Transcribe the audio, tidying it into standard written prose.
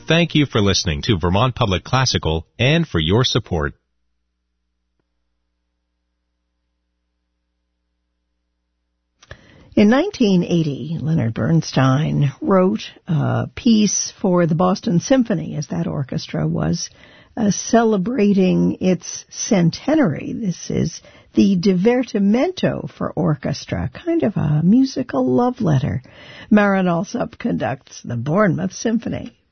thank you for listening to Vermont Public Classical and for your support. In 1980, Leonard Bernstein wrote a piece for the Boston Symphony, as that orchestra was celebrating its centenary. This is the Divertimento for orchestra, kind of a musical love letter. Marin Alsop conducts the Bournemouth Symphony.